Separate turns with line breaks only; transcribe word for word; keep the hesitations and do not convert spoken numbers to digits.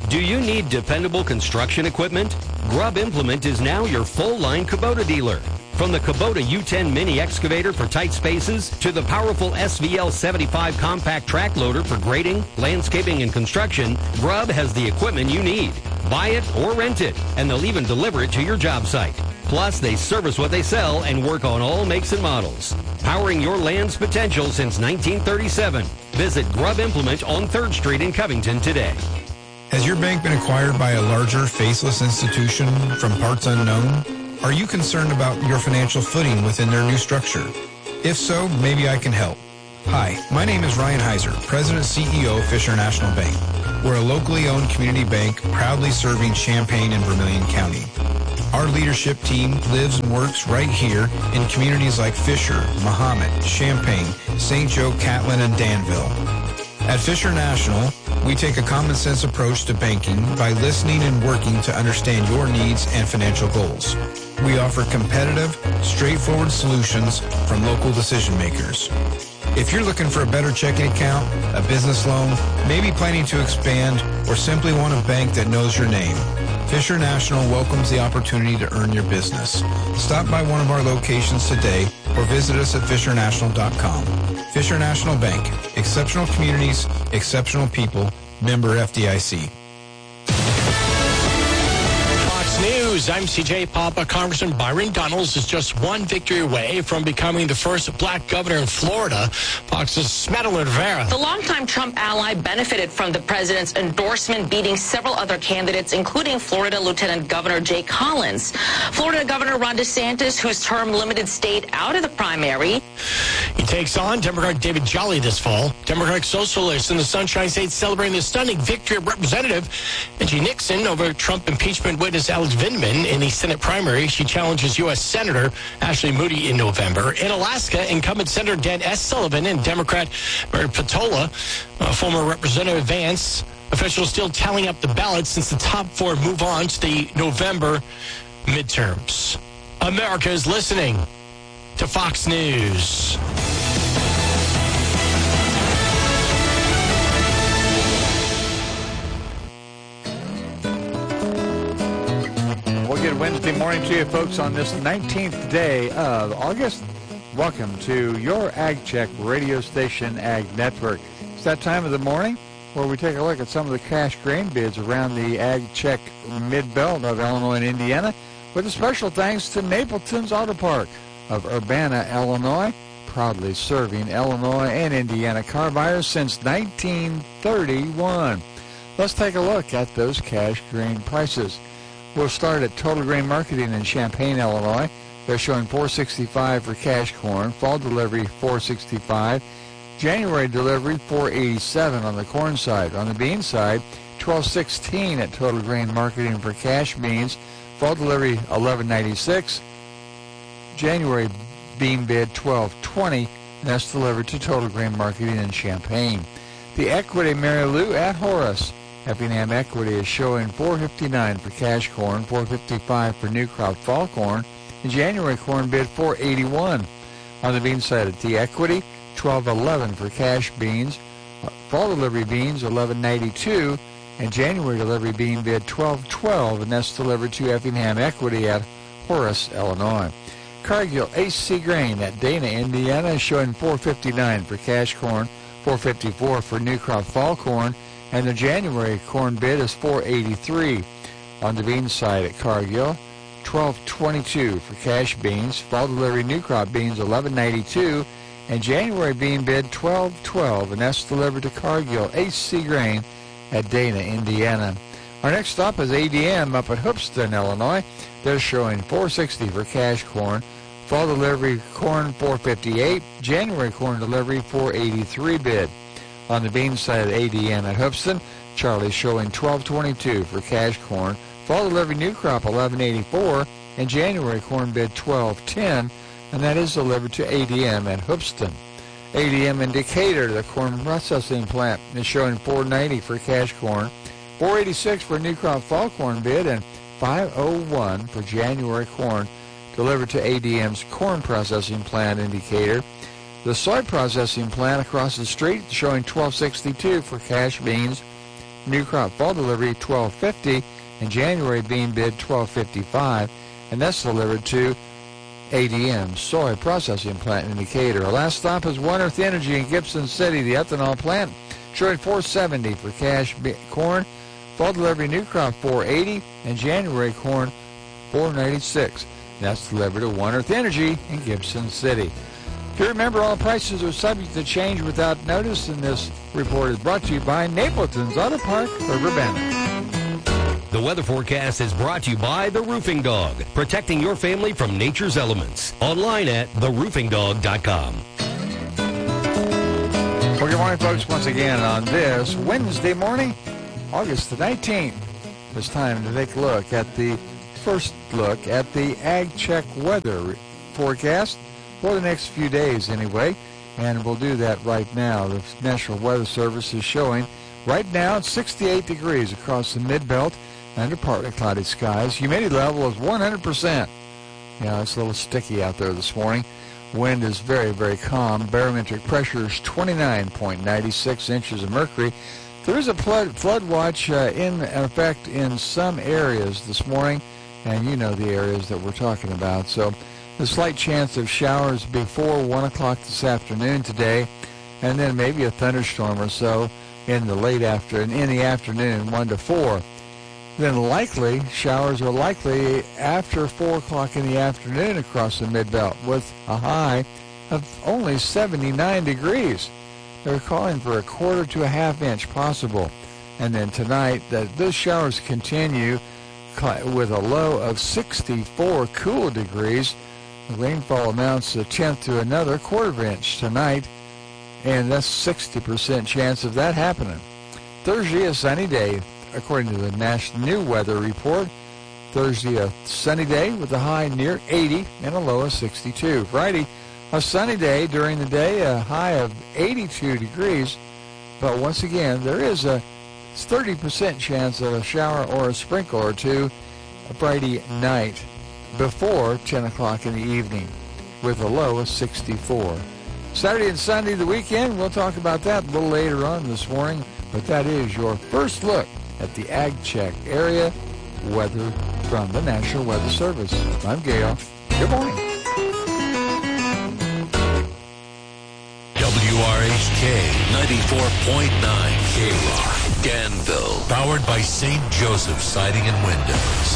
Do you need dependable construction equipment? Grubb Implement is now your full-line Kubota dealer. From the Kubota U ten mini excavator for tight spaces to the powerful S V L seventy-five compact track loader for grading, landscaping, and construction, Grubb has the equipment you need. Buy it or rent it, and they'll even deliver it to your job site. Plus, they service what they sell and work on all makes and models. Powering your land's potential since nineteen thirty-seven. Visit Grubb Implement on third Street in Covington today.
Has your bank been acquired by a larger, faceless institution from parts unknown? Are you concerned about your financial footing within their new structure? If so, maybe I can help. Hi, my name is Ryan Heiser, President and C E O of Fisher National Bank. We're a locally owned community bank proudly serving Champaign and Vermilion County. Our leadership team lives and works right here in communities like Fisher, Mahomet, Champaign, Saint Joe, Catlin, and Danville. At Fisher National, we take a common sense approach to banking by listening and working to understand your needs and financial goals. We offer competitive, straightforward solutions from local decision makers. If you're looking for a better checking account, a business loan, maybe planning to expand, or simply want a bank that knows your name, Fisher National welcomes the opportunity to earn your business. Stop by one of our locations today or visit us at fisher national dot com. Fisher National Bank, exceptional communities, exceptional people, member F D I C.
News. I'm C J Papa. Congressman Byron Donalds is just one victory away from becoming the first black governor in Florida. Fox's Madeline Rivera.
The longtime Trump ally benefited from the president's endorsement, beating several other candidates, including Florida Lieutenant Governor Jay Collins. Florida Governor Ron DeSantis, whose term limited, stayed out of the primary.
He takes on Democrat David Jolly this fall. Democratic Socialists in the Sunshine State celebrating the stunning victory of Representative Angie Nixon over Trump impeachment witness Alex Vindman in the Senate primary. She challenges U S Senator Ashley Moody in November. In Alaska, incumbent Senator Dan S. Sullivan and Democrat Mary Patola, uh, former Representative Vance. Officials still tallying up the ballots since the top four move on to the November midterms. America is listening to Fox News.
Good Wednesday morning to you folks on this nineteenth day of August. Welcome to your Ag Check radio station, Ag Network. It's that time of the morning where we take a look at some of the cash grain bids around the Ag Check mid-belt of Illinois and Indiana, with a special thanks to Napleton's Auto Park of Urbana, Illinois, proudly serving Illinois and Indiana car buyers since nineteen thirty-one. Let's take a look at those cash grain prices. We'll start at Total Grain Marketing in Champaign, Illinois. They're showing four sixty-five for cash corn. Fall delivery, four sixty-five. January delivery, four eighty-seven on the corn side. On the bean side, twelve sixteen at Total Grain Marketing for cash beans. Fall delivery, eleven ninety-six. January bean bid, twelve twenty. And that's delivered to Total Grain Marketing in Champaign. The Equity Mary Lou at Horace. Effingham Equity is showing four fifty-nine for cash corn, four fifty-five for new crop fall corn, and January corn bid four eighty-one. On the bean side at the Equity, twelve eleven for cash beans, fall delivery beans eleven ninety-two, and January delivery bean bid twelve twelve, and that's delivered to Effingham Equity at Horace, Illinois. Cargill H C Grain at Dana, Indiana is showing four fifty-nine for cash corn, four fifty-four for new crop fall corn, and the January corn bid is four eighty-three. On the bean side at Cargill, twelve twenty-two for cash beans, fall delivery new crop beans eleven ninety-two, and January bean bid twelve twelve, and that's delivered to Cargill H C Grain at Dana, Indiana. Our next stop is A D M up at Hoopeston, Illinois. They're showing four sixty for cash corn, fall delivery corn four fifty-eight, January corn delivery four eighty-three bid. On the bean side of A D M at Hoopeston, Charlie's showing twelve twenty-two for cash corn, fall delivery new crop eleven eighty-four, and January corn bid twelve ten, and that is delivered to A D M at Hoopeston. A D M in Decatur, the corn processing plant, is showing four ninety for cash corn, four eighty-six for new crop fall corn bid, and five oh one for January corn delivered to A D M's corn processing plant in Decatur. The soy processing plant across the street showing twelve sixty-two for cash beans, new crop fall delivery twelve fifty, and January bean bid twelve fifty-five, and that's delivered to A D M, Soy Processing Plant in Decatur. Our last stop is One Earth Energy in Gibson City, the ethanol plant, showing four seventy for cash corn. Fall delivery new crop four eighty, and January corn four ninety-six. That's delivered to One Earth Energy in Gibson City. If you remember, all prices are subject to change without notice, and this report is brought to you by Napleton's Auto Park for Urbana.
The weather forecast is brought to you by The Roofing Dog, protecting your family from nature's elements. Online at the roofing dog dot com.
Well, good morning, folks, once again on this Wednesday morning, August the nineteenth. It's time to take a look at the first look at the Ag Check weather forecast for the next few days anyway, and we'll do that right now. The National Weather Service is showing right now it's sixty-eight degrees across the mid-belt under partly cloudy skies. Humidity level is one hundred percent. Yeah, it's a little sticky out there this morning. Wind is very, very calm. Barometric pressure is twenty-nine point nine six inches of mercury. There is a flood, flood watch uh, in effect in some areas this morning, and you know the areas that we're talking about. So the slight chance of showers before one o'clock this afternoon today, and then maybe a thunderstorm or so in the late afternoon, in the afternoon, one to four. Then likely, showers are likely after four o'clock in the afternoon across the mid-belt with a high of only seventy-nine degrees. They're calling for a quarter to a half inch possible. And then tonight, the, those showers continue with a low of sixty-four cool degrees. The rainfall amounts a tenth to another quarter of inch tonight, and that's sixty percent chance of that happening. Thursday, a sunny day, according to the National New Weather Report. Thursday, a sunny day with a high near eighty and a low of sixty-two. Friday, a sunny day during the day, a high of eighty-two degrees. But once again, there is a thirty percent chance of a shower or a sprinkle or two Friday night before ten o'clock in the evening with a low of sixty-four. Saturday and Sunday, the weekend, we'll talk about that a little later on this morning. But that is your first look at the Ag Check area weather from the National Weather Service. I'm Gail. Good morning.
W R H K ninety-four point nine K-Rock, Danville. Powered by Saint Joseph Siding and Windows.